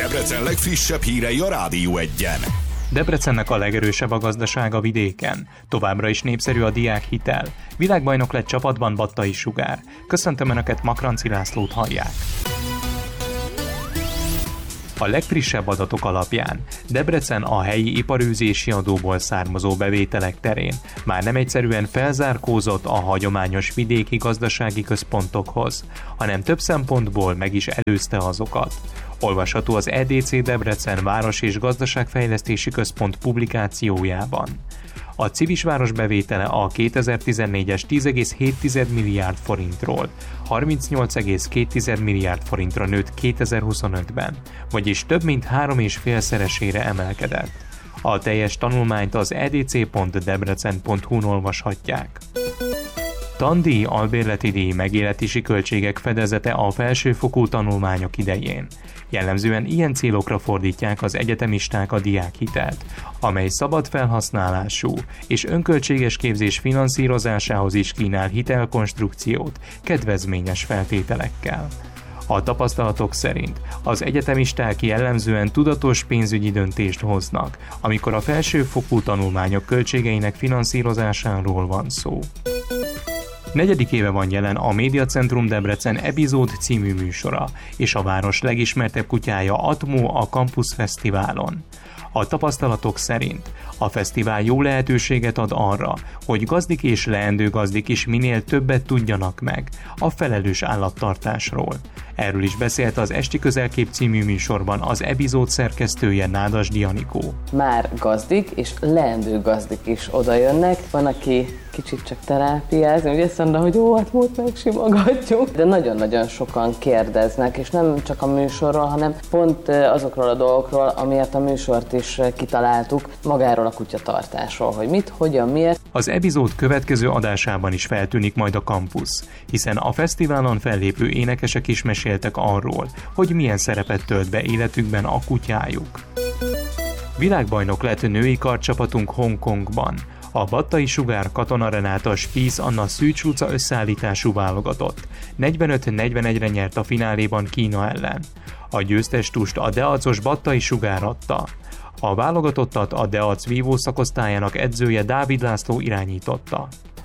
Debrecen legfrissebb hírei a Rádió Egyen. Debrecennek a legerősebb a gazdasága vidéken. Továbbra is népszerű a diákhitel. Világbajnok lett csapatban Battai Sugár. Köszöntöm Önöket, Makranci Lászlót hallják. A legfrissebb adatok alapján Debrecen a helyi iparűzési adóból származó bevételek terén már nem egyszerűen felzárkózott a hagyományos vidéki gazdasági központokhoz, hanem több szempontból meg is előzte azokat. Olvasható az EDC Debrecen Város- és Gazdaságfejlesztési Központ publikációjában. A Civisváros bevétele a 2014-es 10,7 milliárd forintról 38,2 milliárd forintra nőtt 2025-ben, vagyis több mint 3,5-szeresére emelkedett. A teljes tanulmányt az edc.debrecen.hu-n olvashatják. Tandíj, albérleti díj, megéletési költségek fedezete a felsőfokú tanulmányok idején. Jellemzően ilyen célokra fordítják az egyetemisták a diákhitelt, amely szabad felhasználású és önköltséges képzés finanszírozásához is kínál hitelkonstrukciót kedvezményes feltételekkel. A tapasztalatok szerint az egyetemisták jellemzően tudatos pénzügyi döntést hoznak, amikor a felsőfokú tanulmányok költségeinek finanszírozásáról van szó. 4. éve van jelen a Médiacentrum Debrecen epizód című műsora, és a város legismertebb kutyája Atmo a Campus Fesztiválon. A tapasztalatok szerint a fesztivál jó lehetőséget ad arra, hogy gazdik és leendő gazdik is minél többet tudjanak meg a felelős állattartásról. Erről is beszélt az Esti Közelkép című műsorban az epizód szerkesztője, Nádasdy Anikó. Már gazdik és leendő gazdik is odajönnek. Van, aki kicsit csak terápiázni, ugye azt mondta, hogy jó, hát múlt megsimogatjuk. De nagyon-nagyon sokan kérdeznek, és nem csak a műsorról, hanem pont azokról a dolgokról, amiért a műsort is kitaláltuk, magáról a kutyatartásról, hogy mit, hogyan, miért. Az epizód következő adásában is feltűnik majd a kampusz, hiszen a fesztiválon fellépő énekesek is meséltek arról, hogy milyen szerepet tölt be életükben a kutyájuk. Világbajnok lett női karcsapatunk Hongkongban. A Battai Sugár Katona Renáta Spies Anna Szűcs Luca összeállítású válogatott 45-41-re nyert a fináléban Kína ellen. A győztestust a Deacos Battai Sugár adta. A válogatottat a Deac vívó szakosztályának edzője Dávid László irányította.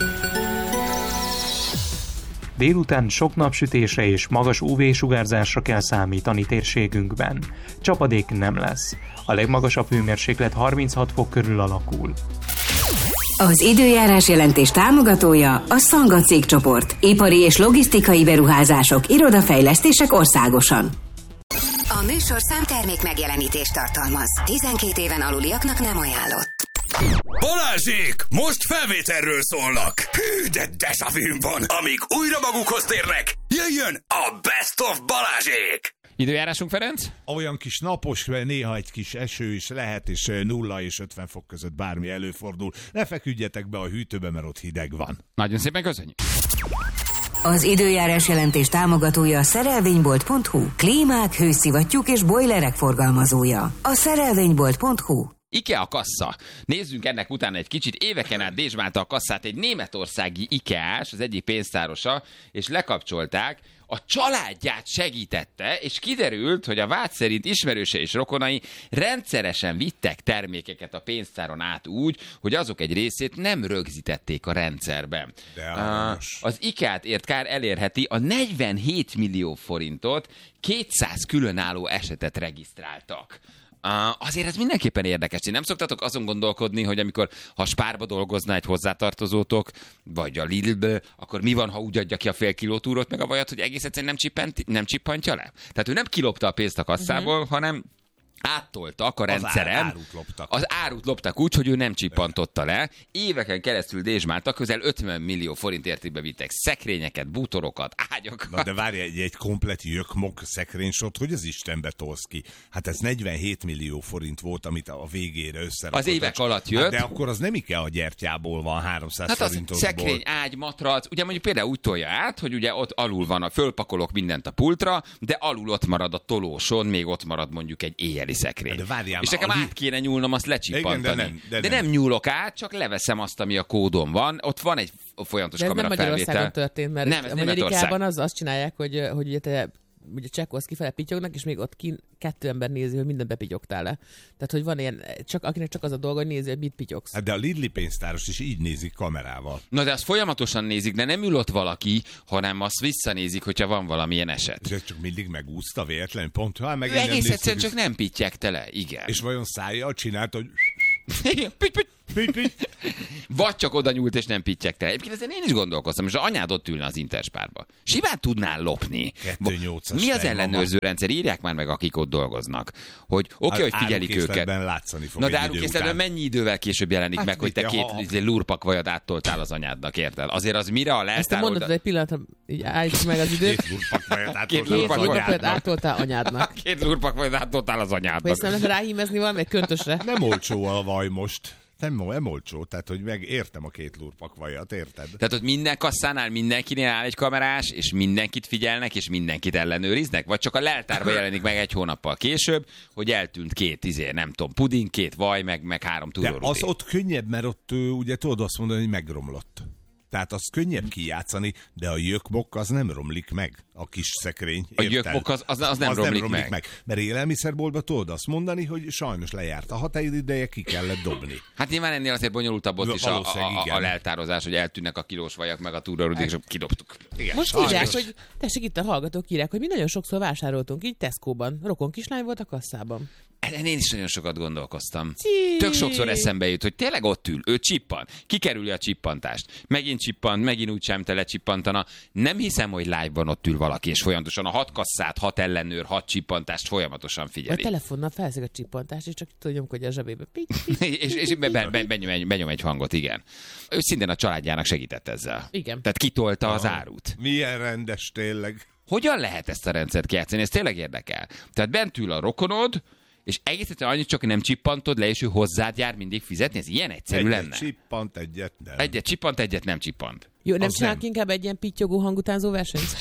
Délután sok napsütésre és magas UV-sugárzásra kell számítani térségünkben. Csapadék nem lesz. A legmagasabb hőmérséklet 36 fok körül alakul. Az időjárás jelentés támogatója a Szanga cégcsoport. Ipari és logisztikai beruházások, irodafejlesztések országosan. A műsor számtermék megjelenítést tartalmaz. 12 éven aluliaknak nem ajánlott. Balázsék! Most felvételről szólnak! Hű, de deszavűm van! Amíg újra magukhoz térnek, jöjjön a Best of Balázsék! Időjárásunk, Ferenc? Olyan kis napos, néha egy kis eső is lehet, és 0 és 50 fok között bármi előfordul. Ne feküdjetek be a hűtőbe, mert ott hideg van. Nagyon szépen köszönjük. Az időjárás jelentés támogatója a szerelvénybolt.hu. Klímák, hőszivattyúk és bojlerek forgalmazója. A szerelvénybolt.hu. IKEA kassa. Nézzünk ennek utána egy kicsit. Éveken át dézsmálta a kasszát egy németországi IKEA-s, az egyik pénztárosa, és lekapcsolták. A családját segítette, és kiderült, hogy a vád szerint ismerőse és rokonai rendszeresen vittek termékeket a pénztáron át úgy, hogy azok egy részét nem rögzítették a rendszerben. Az IKEA-t ért kár elérheti a 47 millió forintot, 200 különálló esetet regisztráltak. Azért ez mindenképpen érdekes. Én nem szoktatok azon gondolkodni, hogy amikor ha Spárba dolgozna egy hozzátartozótok, vagy a Lidlbe, akkor mi van, ha úgy adja ki a fél kiló túrót meg a vajat, hogy egész egyszerűen nem csippantja le? Tehát ő nem kilopta a pénzt a kasszából, hanem áttoltak a rendszeren. Az árut loptak úgy, hogy ő nem csippantotta le. Éveken keresztül dézsmáltak, közel 50 millió forint értékbe vittek szekrényeket, bútorokat, ágyakat. Na de várj, egy komplet jökmok szekrénysort, hogy az Istenbe tolsz ki? Hát ez 47 millió forint volt, amit a végére összerakott. Az évek alatt jött. Hát de akkor az nem IKEA gyertyából van 300 forintosból. Hát az szekrény, ágy, matrac, ugye mondjuk például úgy tolja át, hogy ugye ott alul van, fölpakolok mindent a pultra, de alul ott marad a tolóson, még ott marad mondjuk egy éjjeli szekrény. És nekem át kéne nyúlnom, azt lecsippantani. De nem nyúlok át, csak leveszem azt, ami a kódon van. Ott van egy folyamatos kamerafelvétel. Ez nem Magyarországon történt, mert nem, ez Amerikában azt csinálják, hogy ugye te ugye csekkolsz kifele, pittyognak, és még ott 2 ember nézi, hogy mindent bepittyogtál le. Tehát, hogy van ilyen, akinek csak az a dolga, hogy nézi, hogy mit pittyogsz. Hát de a Lidli pénztáros is így nézik kamerával. Na de azt folyamatosan nézik, de nem ül ott valaki, hanem azt visszanézik, hogyha van valamilyen eset. És ez csak mindig megúszta véletlenül, pont ha meg Egész egyszerűen csak nem pittyegte le, igen. És vajon szájjal csinálta, hogy... Vagy csak oda nyúlt és nem pittyegte. Egyébként ezen én is gondolkoztam, és az anyád ott ülne az Interspárba. Simán tudnál lopni. 2.8-as Mi az ellenőrző rendszer? Írják már meg, akik ott dolgoznak. Hogy oké, hogy figyelik őket. Látszani fog. Na de árukészletben mennyi idővel később jelenik meg, hogy te 2 lurpakvajat áttoltál az anyádnak, érted? Azért az mire a leltár... Ezt te mondod egy pillanatra, így állítsd meg az időt. 2 lurpakvajat Két lurpakvajat áttoltál anyádnak. 2 lurpakvajat áttoltál az anyádnak. Hogy ezt nem lehet ráhímezni valamelyik köntösre. Nem olcsó a vaj most. Nem olcsó, tehát hogy megértem a 2 lurpakvajat, érted? Tehát ott minden kasszánál mindenkinél áll egy kamerás, és mindenkit figyelnek, és mindenkit ellenőriznek? Vagy csak a leltárba jelenik meg 1 hónappal később, hogy eltűnt 2 nem tudom, puding, 2 vaj, meg 3 túrórudé. De az ott könnyebb, mert ott ugye tudod azt mondani, hogy megromlott. Tehát az könnyebb kijátszani, de a jökbok az nem romlik meg, a kis szekrény. A jökbok az nem romlik meg. Mert élelmiszerboltban tudod azt mondani, hogy sajnos lejárt a határideje, ki kellett dobni. Hát nyilván ennél azért bonyolultabb ott is a leltározás, hogy eltűnnek a kilós vajak, meg a túrórudék, és kidobtuk. Igen, most írják, hogy tessék, itt a hallgatók írják, hogy mi nagyon sokszor vásároltunk így Tesco-ban. Rokon kislány volt a kasszában. Ezen én is nagyon sokat gondolkoztam. Tök sokszor eszembe jut, hogy tényleg ott ül, ő csippan, kikerüli a csippantást. Megint csippant, megint úgy sem te lecsippantana. Nem hiszem, hogy live-ban ott ül valaki, és folyamatosan a 6 kasszát, 6 ellenőr, 6 csippantást folyamatosan figyeli. A telefonnal felszeg a csippantást, és csak tudja nyomkodja a zsebébe. és benyom egy hangot, igen. Ő szintén a családjának segített ezzel. Igen. Tehát kitolta az árut. Milyen rendes tényleg. Hogyan lehet ezt a rendszert kijátszani? Ez tényleg érdekel. Tehát bent ül a rokonod, és egész egyszerűen annyit csak nem csippantod le, és ő hozzád jár mindig fizetni? Ez ilyen egyszerű lenne? Egyet csippant, egyet nem. Egyet csippant, egyet nem csippant. Jó, nem csinálunk inkább egy ilyen pittyogó hangutánzó versenyt?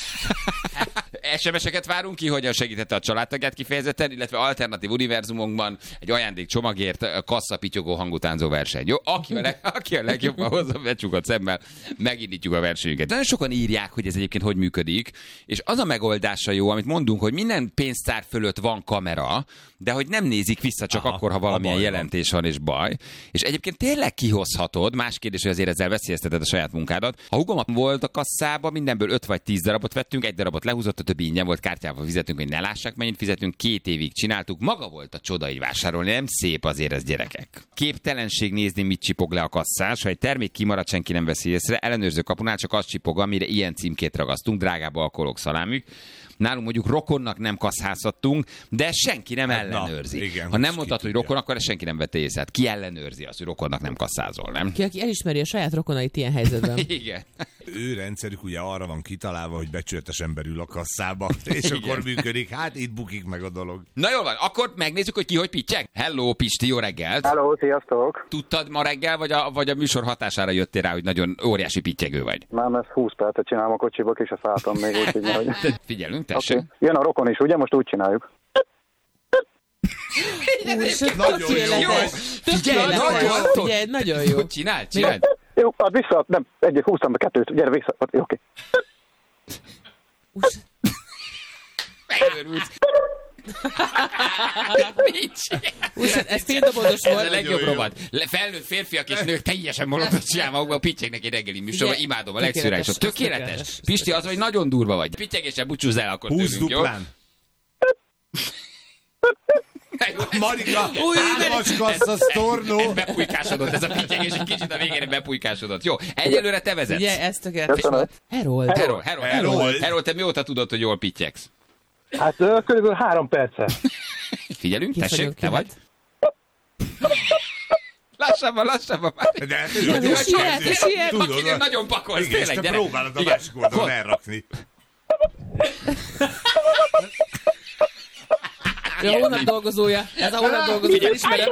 SMS-eket várunk ki, hogyan segítette a családtagját kifejezetten, illetve alternatív univerzumunkban egy ajándékcsomagért kasszapittyogó hangutánzó verseny. Jó, aki a legjobban hozza becsukott szemmel, megindítjuk a versenyünket. Nagyon sokan írják, hogy ez egyébként hogy működik, és az a megoldása jó, amit mondunk, hogy minden pénztár fölött van kamera, de hogy nem nézik vissza csak akkor, ha valamilyen jelentés van és baj. És egyébként tényleg kihozhatod, más kérdés, hogy azért ezzel veszélyezteted a saját munkádat. A hugom volt a kasszában, mindenből 5 vagy 10 darabot vettünk, 1 darabot lehúzott, a többi ingyen volt, kártyával fizetünk, hogy ne lássák, mennyit fizetünk, 2 évig csináltuk, maga volt a csoda így vásárolni, nem szép azért ez, gyerekek. Képtelenség nézni, mit csipog le a kasszás, ha egy termék kimarad, senki nem veszi észre, ellenőrző kapunál csak azt csipog, amire ilyen címkét ragasztunk, drágább alkoholok, szalámik. Nálunk mondjuk rokonnak nem kasszáztattunk, de senki nem ellenőrzi. Igen, ha nem mondtad, hogy rokon, akkor senki nem vette észre. Ki ellenőrzi azt, hogy rokonnak nem kasszázol, nem? Ki, aki elismeri a saját rokonait ilyen helyzetben. Igen. Ő rendszerük ugye arra van kitalálva, hogy becsületesen belül a kasszába, és akkor működik. Hát itt bukik meg a dolog. Na jól van, akkor megnézzük, hogy ki hogy pittyeg. Hello, Pisti, jó reggelt! Hello, sziasztok! Tudtad ma reggel, vagy a műsor hatására jöttél rá, hogy nagyon óriási pittyegő vagy? Nem, ezt 20 percet csinálom a kocsiba, és a szálltam még úgy, hogy... Figyelünk, tessék. Okay. Jön a rokon is, ugye? Most úgy csináljuk. Nagyon jó. Figyelj, nagyon jó. Csináld. Jó, add vissza, nem, egyet húztam be, 2, gyere vissza, oké. Megőrült. Ez féldobodos volt. Ez a legjobb rovat. Felnőtt férfiak és nők teljesen molottot csinál magukban, pittyegnek egy reggeli műsorban, imádom a legszürálisabb. Tökéletes. Pisti, az, hogy nagyon durva vagy. Pittyegéssel búcsúzz el, akkor tőlünk, jó? Húsz duplán. Marika, 3-as kassa sztornó. Ez bepulykásodott, ez a pittyegés egy kicsit a végére bepulykásodott. Jó, egyelőre te vezetsz. Ugye, ez tökéletes volt. Herold, te mióta tudod, hogy jól pittyegsz? Hát körülbelül 3 perce. Figyelünk, tessék, te vagy? Lassabban. De tudod, nagyon pakolsz, tényleg, gyere. Igen, te próbálod a másik oldalon elrakni. A hónap dolgozója. Ez a hónap dolgozója, ismerem.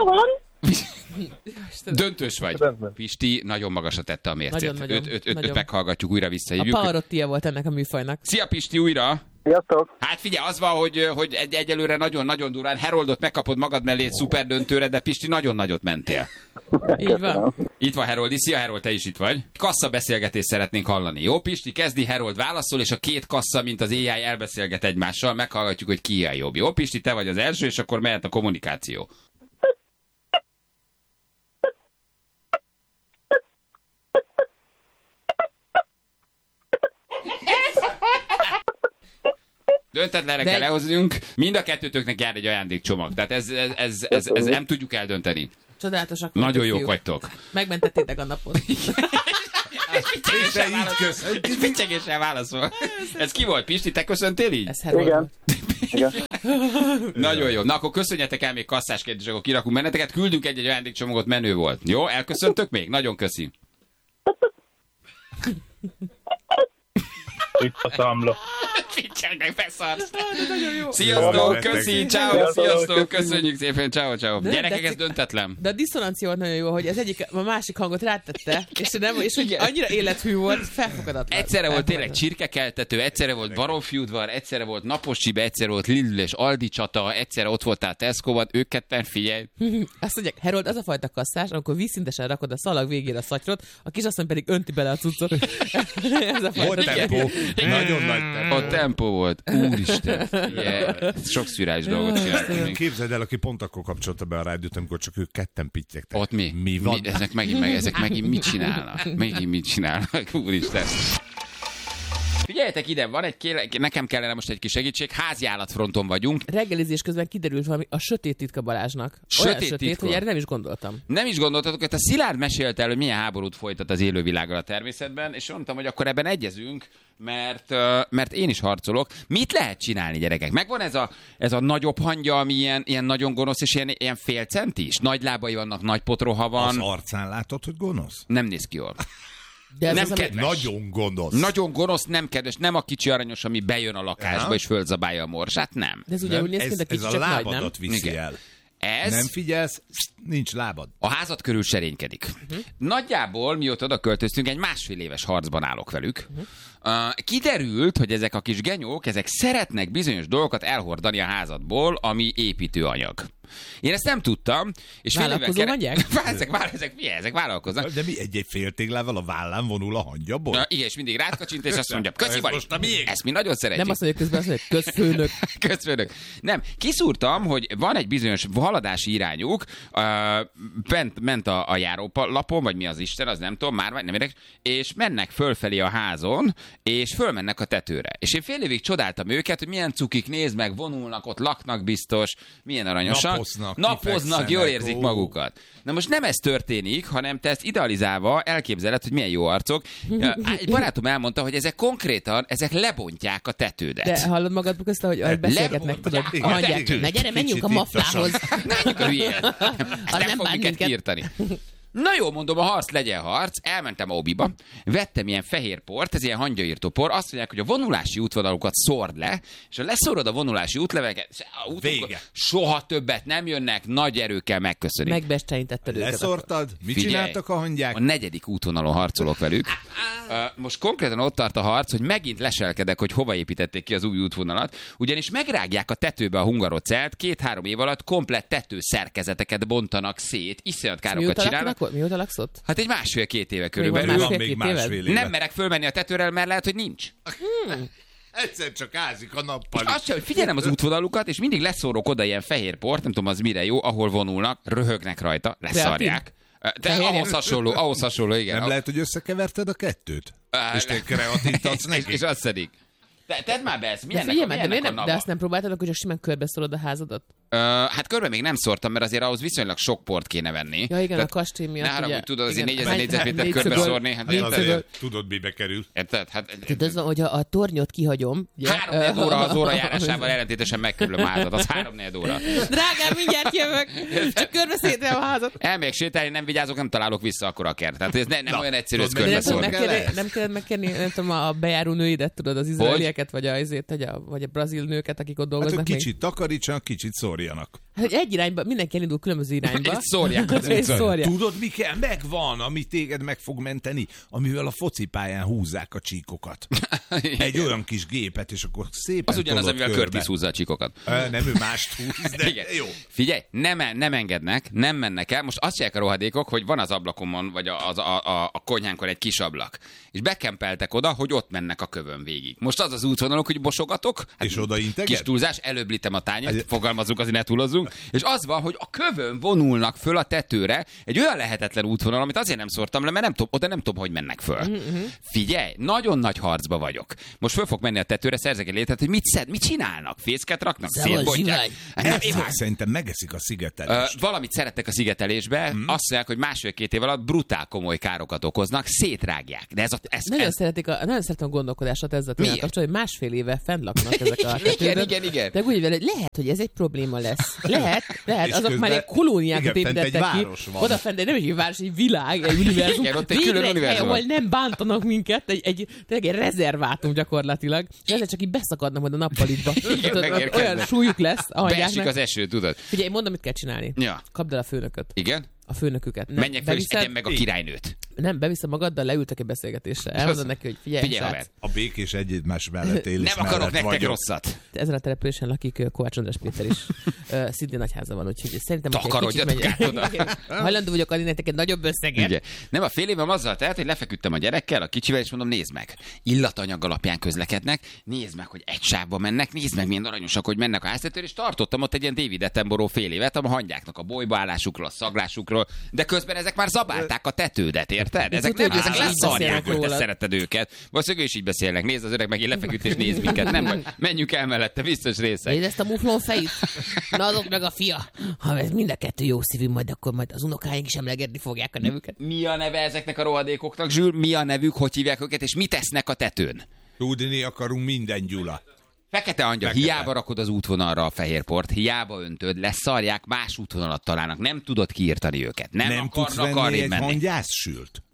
Döntős vagy. Pisti nagyon magasra tette a mércét. Őt meghallgatjuk, újra visszahívjuk. A Pavarottia volt ennek a műfajnak. Szia Pisti, újra! Sziasztok! Hát figyelj, az van, hogy egyelőre nagyon-nagyon durán Haroldot megkapod magad mellé egy szuper döntőre, de Pisti nagyon nagyot mentél. Így van. Itt van Haroldi. Szia Harold, te is itt vagy. Kassa beszélgetést szeretnénk hallani. Jó, Pisti, kezdi, Harold válaszol, és a két kassa, mint az AI elbeszélget egymással, meghallgatjuk, hogy ki a jobb. Jó, Pisti, te vagy az első, és akkor mehet a kommunikáció. Döntetlenre kell lehoznunk. Mind a kettőtöknek jár egy ajándékcsomag. Tehát ez nem tudjuk eldönteni. Csodálatosak. Nagyon jók vagytok. Megmentettétek a napot. Ficsegéssel válaszol. Ez ki volt, Pisti? Te köszöntél így? Ez Harold. Igen. Nagyon jó. Na akkor köszönjetek el még kasszás kérdés, akkor kirakunk benneteket. Küldünk egy ajándékcsomagot, menő volt. Jó, elköszöntök még? Nagyon köszi. Itt a számla. Ficsegnek, beszarsz. Sziasztok, köszi, ciao, sziasztok, köszönjük szépen, ciao. Gyerekek, ez döntetlen. De a diszonancia volt nagyon jó, hogy az egyik a másik hangot rátette, és hogy annyira élethű volt, felfogadatlan. Egyszerre volt tényleg csirkekeltető, egyszerre volt baromfiudvar, egyszerre volt Naposcsibe, egyszerre volt Lidl és Aldi csata, egyszerre ott voltál Tesco-ban, ők ketten, figyelj. Azt mondják, Harold, az a fajta kasszás, amikor vízszintesen rakod a szalag végére a szatyrot, a kisasszony pedig önti bele a cuccot. Ez a fajta tempó. Nagyon nagy tempó. A tempó volt. Úristen. Yeah. Sok szürális dolgot csináltunk. Képzeld el, aki pont akkor kapcsolta be a rádiót, amikor csak ők ketten pittyegtek. Ott mi? Mi van? Ezek megint mit csinálnak? Úristen. Figyeljetek ide, nekem kellene most egy kis segítség, háziállatfronton vagyunk. Reggelizés közben kiderült valami a sötét titka Balázsnak. Olyan sötét, hogy erre nem is gondoltam. Nem is gondoltatok, hogy a Szilárd mesélte el, hogy milyen háborút folytat az élővilággal a természetben, és mondtam, hogy akkor ebben egyezünk, mert én is harcolok. Mit lehet csinálni, gyerekek? Megvan ez a nagyobb hangya, ami ilyen nagyon gonosz, és ilyen fél centis? Nagy lábai vannak, nagy potroha van. Az arcán látod, hogy gonosz? Nem néz ki jól. De ez nem az, kedves. Nagyon gonosz. Nagyon gonosz, nem kedves, nem a kicsi aranyos, ami bejön a lakásba és fölzabálja a morsát, nem. De ez ugye úgy néz ki, mint a kicsi, ez csak a nagy, nem? lábadat viszi el. Ez nem figyelsz, nincs lábad. a házad körül serénykedik. Nagyjából, mióta oda költöztünk, egy 1,5 éves harcban állok velük. Kiderült, hogy ezek a kis genyók, ezek szeretnek bizonyos dolgokat elhordani a házadból, ami építőanyag. Én ezt nem tudtam. És vállalkozó mondják? Ezek vállalkoznak. De mi egy féltéglával a vállán vonul a hangyaból? Igen, és mindig rátkacsint, és azt mondja, köszi vagy, ezt mi nagyon szeretjük. Nem azt mondja közben, azt mondja, közfőnök. Közfőnök. Nem, kiszúrtam, hogy van egy bizonyos haladási irányuk, ment a járólapon, vagy mi az Isten, az nem tudom, már nem érdekes, és mennek fölfelé a házon, és fölmennek a tetőre. És én fél évig csodáltam őket, hogy milyen cukik, nézd meg, vonulnak, ott laknak biztos, milyen aranyosak. Napoznak, jól érzik magukat. Na most nem ez történik, hanem te ezt idealizálva elképzeled, hogy milyen jó arcok. Egy barátom elmondta, hogy ezek konkrétan, lebontják a tetődet. De hallod magad ezt, hogy beszélgetnek, tudod? Mondják, na gyere, menjünk a maflához. Menjünk a hülyén. Ezt nem fog minket kiírtani. Na jó, mondom, a harc legyen harc. Elmentem a Obiba, vettem ilyen fehér port, ez ilyen hangyaírtó por. Azt mondják, hogy a vonulási útvonalukat szórd le, és ha leszórod a vonulási útleveleket, soha többet nem jönnek, nagy erőkkel megköszönik. Megbestenítetted őket. Leszórtad? Mit csináltak a hangyák? A 4. útvonalon harcolok velük. Most konkrétan ott tart a harc, hogy megint leselkedek, hogy hova építették ki az új útvonalat, ugyanis megrágják a tetőbe a hungarocelt, 2-3 év alatt komplett tetőszerkezeteket bontanak szét, iszonyat károkat csinálnak. Mióta laksz ott? Hát egy 1,5-2 éve körülbelül. Van még 1,5 éve. Nem merek fölmenni a tetőre, mert lehet, hogy nincs. Egyszer csak ázik a nappal. Azt sem, hogy figyelem az útvonalukat, és mindig leszórok oda ilyen fehér port, nem tudom az mire jó, ahol vonulnak, röhögnek rajta, leszarják. De ahhoz hasonló, igen. Nem lehet, hogy összekeverted a kettőt? És te kreatítasz neki? És azt szedik. Tedd már be ezt, milyennek a nava? De azt nem próbáltad, hogy simán körbe szórod a házadat? Hát körbe még nem szórtam, mert azért ahhoz viszonylag sok port kéne venni. Ja igen, a kastély miatt. Ne haragudj, tudod, azért 4000 négyzetmétert körbe szórni. Tudod, mibe kerül. Érted? Tudod, hogy a tornyot kihagyom. 3-4 óra az óra járásával ellentétesen megkerül a házat. Az 3-4 óra. Drágám, mindjárt jövök. Csak körbe szétem a házat. Elmegyek sétálni, nem vigyázok, nem találok vissza akkor a kert. Tehát ez nem olyan egyszerű, ezt körbe szórni. Nem kellett megkérni, nem tudom, a bejáró nőidet, tudod, az izraelieket, vagy a brazil nőket, akik ott dolgoznak. Hát, hogy kicsit takarítsanak, kicsit szórjanak. Hát, hogy egy irányba, mindenki elindul különböző irányba. És szórják az És szórják. Tudod, mi kell? Megvan, ami téged meg fog menteni, amivel a focipályán húzzák a csíkokat. Egy olyan kis gépet, és akkor szépen az ugyanaz, tolod amivel körbe. Curtis húzza a csíkokat. Nem, ő mást húz, de Igen. jó. Figyelj, nem engednek, nem mennek el. Most azt csinálják a rohadékok, hogy van az ablakomon, vagy a konyhánkon egy kis ablak. És bekempeltek oda, hogy ott mennek a kövön végig. Most az az útvonalok, hogy bosogatok. Hát És oda integet? Kis túlzás, előbb litem a tányért, fogalmazunk, azért ne túlozzunk. És az van, hogy a kövön vonulnak föl a tetőre egy olyan lehetetlen útvonal, amit azért nem szórtam le, mert oda nem tudom, hogy mennek föl. Figyelj, nagyon nagy harcba vagyok. Most föl fog menni a tetőre, szerzek egy létet, hogy mit csinálnak? Fészket raknak? Szétbontják? Szerintem megeszik a szigetelést. Valamit szerettek a szigetelésbe, azt mondják, hogy 1,5-2 év alatt brutál komoly károkat okoznak, szétrágják. De Nagyon szeretem a gondolkodását ezzel kapcsolatban, hogy másfél éve fenn laknak ezek a tetőben. Igen. De úgy vele, lehet, hogy ez egy probléma lesz. Lehet, azok már egy kolóniákat építettek ki. Oda fent, nem egy város, egy világ, egy univerzum. Igen, ott egy külön univerzum. Ahol nem bántanak minket, egy rezervátum gyakorlatilag. És ezzel csak így beszakadnak majd a nappalitba. Olyan súlyuk lesz a hangyáknak. Beesik az eső, tudod. Figyelj, mondom, mit kell csinálni. Ja. Kapd el a főnököt. Igen? A főnöküket. Menjek fel, és egyen meg a királynőt. Nem, beviszem magaddal, leültek egy beszélgetésre. Elmondod neki, hogy figyelj haver. A békés egymás mellett élés Nem akarok nektek vagyok. rosszat. Ezen a településen lakik Kovács András Péter is. Szintén nagyháza van, úgyhogy szerintem... Takarodjatok át oda. Hajlandó vagyok adni nektek egy nagyobb összeget. Ugye. Nem, a fél évem azzal telt, hogy lefeküdtem a gyerekkel, a kicsivel, és mondom, nézd meg. Illatanyag alapján közlekednek, nézd meg, hogy egy sávba mennek, nézd meg, milyen aranyosak, hogy mennek a háztetőre, és tartottam ott egy ilyen David Attenborough fél évet, a hangyáknak a bolybaállásukról, a szaglásukról, de közben ezek már zabálták a tetődet, érted? Ezek nem, ezek leszarják, hogy te szereted őket. Valószínűleg ő is így beszélnek. Nézd az öreg meg, én lefeküdt és nézd minket. Nem, vagy menjünk el mellette, biztos részek. Nézd ezt a muflon fejét? Na azok meg a fia. Ha ez mind a kettő jó szívű, majd az unokáink is emlegetni fogják a nevüket. Mi a neve ezeknek a rohadékoknak, Zsül? Mi a nevük, hogy hívják őket, és mit tesznek a tetőn? Tudni akarunk minden, Gyula. Fekete angyal, hiába rakod az útvonalra a fehérport, hiába öntöd, leszarják, más útvonalat találnak, nem tudod kiírtani őket. Nem tudsz akarnak venni egy menni. hangyászsült?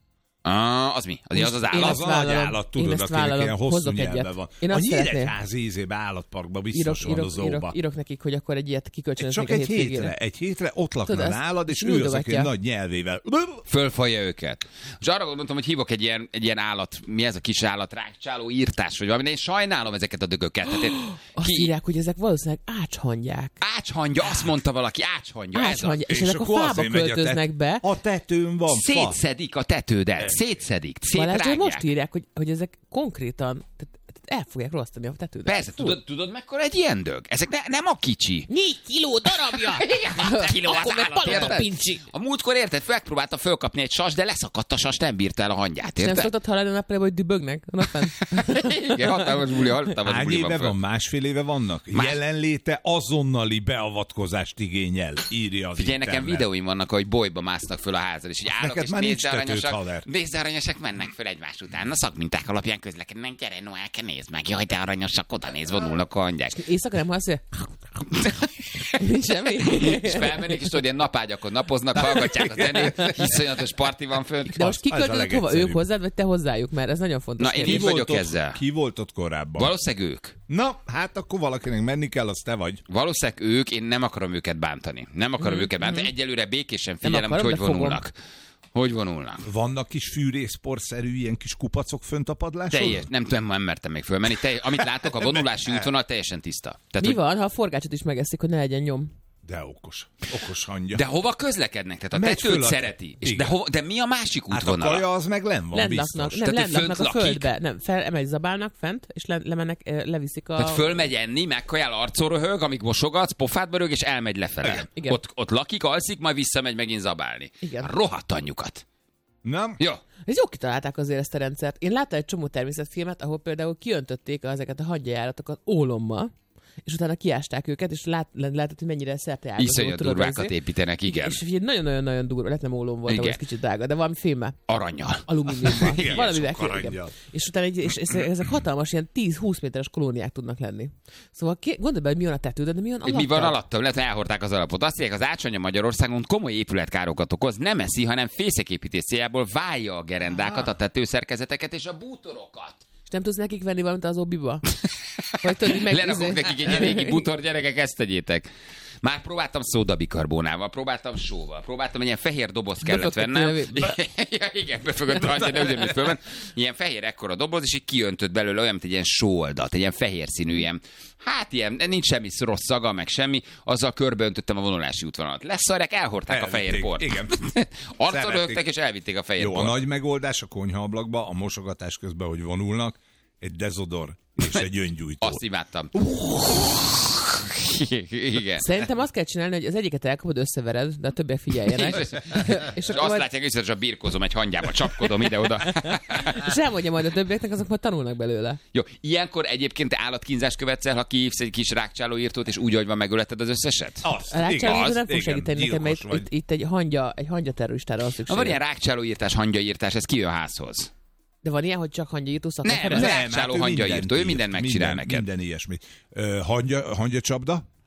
Az mi? Az az állat? Az a nagy állat, tudod, akinek ilyen hosszú nyelve van. Én a azt Nyíregyházi ízébe állatparkban biztos van a zóba. Írok nekik, hogy akkor egy ilyet kikölcsönöznék csak a hétvégére. egy hétre ott lakna az állat, és ő az, nyújtogatja. aki nagy nyelvével. Fölfalja őket. És arra gondoltam, hogy hívok egy ilyen állat, mi ez a kis állat, rákcsáló írtás, vagy valami, de én sajnálom ezeket a dögöket. Azt írják, hogy ezek valószínűleg ácshangyak. Ácshangya, azt mondta valaki, ácshangya. Ácshangya, és ezek a fába költöznek be. A tetőn van fa. Szétszedik a tetődet, szétszedik, Balázs, most írják, hogy ezek konkrétan el fogják rossztani a tetődet. Persze, tudod mekkora egy ilyen dög? Ezek nem a kicsi. 4 kiló darabja! 6 kiló Akkor meg palota pincsi. A múltkor érted, megpróbálta fölkapni egy sas, de leszakadt a sas, nem bírta el a hangyát, És nem érted? szoktad hallani a nappalában, hogy dübögnek? Igen, hatalmas buli Hány éve van? Másfél éve vannak? Jelenléte azonnali beavatkozást igényel, írja az Figyelj, nekem internet. videóim vannak, hogy bolyba másznak föl a házad, és így állok, neked és már nincs tetőd, haver. nézd, aranyosak mennek föl egymás után. Na, szakminták alapján közlekednek, gyere, Noelke, nézd meg, jaj, de aranyosak, oda néz, vonulnak a hangyák. Éjszaka nem hallasz, hogy nincs semmi. És felmennék, és tudod, ilyen napágyakon napoznak, hallgatják a zenét, hiszonyatos parti van fönt. De most kiköltözött hova? Ők hozzád, vagy te hozzájuk? Mert ez nagyon fontos. Na, én így vagyok ezzel. Ki volt ott korábban? Valószínűleg ők. Na, hát akkor valakinek menni kell, az te vagy. Valószínűleg ők, én nem akarom őket bántani. Nem akarom őket bántani. Egyelőre békésen figyelem, hogy vonulnak. Hogy vonulnak? Vannak kis fűrészporszerű ilyen kis kupacok fönt a padláson? Teljes, nem mertem még fölmenni. Amit látok, a vonulási útvonal teljesen tiszta. Tehát, mi van, ha a forgácsot is megeszik, hogy ne legyen nyom? De okos hangja. De hova közlekednek? Tehát a tetőt szereti. És de mi a másik útvonala? Hát a kaja az meg lenn van, biztos. Nem, lent a földbe. Nem, emegy zabálnak fent, és lemennek, leviszik a... Tehát fölmegy enni, megkajál, arcon röhög, amíg mosogatsz, pofádba rög, és elmegy lefele. Igen. Ott lakik, alszik, majd visszamegy megint zabálni. Igen. Rohadt anyjukat. Nem? Jó. Ez jó kitalálták azért ezt a rendszert. Én láttam egy csomó természetfilmet, ahol például kiöntötték ezeket a hangyajáratokat ólommal, és utána kiásták őket, és lehetett, hogy mennyire szerte ágazó. Iszonyat durvákat építenek, igen. És nagyon-nagyon durva, lehet nem ólom volt, ahol ez kicsit drága, de valami filmmel. Aranyjal. Alumíniummal. Valamivel. És utána ezek hatalmas, ilyen 10-20 méteres kolóniák tudnak lenni. Szóval gondolj be, hogy mi van a tetődön, de mi van alatta? Mi van alattam? Lehet, elhordták az alapot. Azt mondják, az ácsanya Magyarországon komoly épületkárokat okoz, nem eszi, hanem fészeképítés céljából válja a gerendákat, a tetőszerkezeteket és a bútorokat. nem tudsz nekik venni valamit az obiba? Vagy tudod, meg... Lerakok nekik egy régi butor, gyerekek, ezt tegyétek. Már próbáltam szódabikarbónával, próbáltam sóval, próbáltam, egy ilyen fehér doboz kellett vennem. Igen, befogott rajta, de ugyanúgy fölben. Ilyen fehér ekkora doboz, és így kiöntött belőle olyan, mint egy ilyen sóoldat, egy ilyen fehér színű, ilyen, hát ilyen, nincs semmi rossz szaga, meg semmi, azzal körbeöntöttem a vonulási útvonalat. Leszarják, elhordták a fehér port. Igen. Arcon rögtek, és elvitték a fehér port. Jó, a nagy megoldás a konyhaablakba, a mosogatás közben, hogy vonulnak, egy dezodor és egy öngyújtó. Azt imádtam. Igen. Szerintem azt kell csinálni, hogy az egyiket elkapod, összevered, de a többiek figyeljenek. és azt látják, hogy összesen birkózom egy hangyába, csapkodom ide-oda. És elmondja majd a többieknek, azok majd tanulnak belőle. Jó, ilyenkor egyébként állatkínzást követsz el, ha kihívsz egy kis rákcsálóírtót, és úgy, hogy van, megöleted az összeset? A rákcsálóírtó nem fog segíteni nekem, mert itt egy hangya terroristára van szükség. Van ilyen rákcsálóírtás, hangyaírtás, ez kijön házhoz. De van ilyen, hogy csak hangyaírtó szakember? Nem, rákcsáló hangyaírtó, ő mindent megcsinál neked. Minden ilyesmi. Hangyacsapda?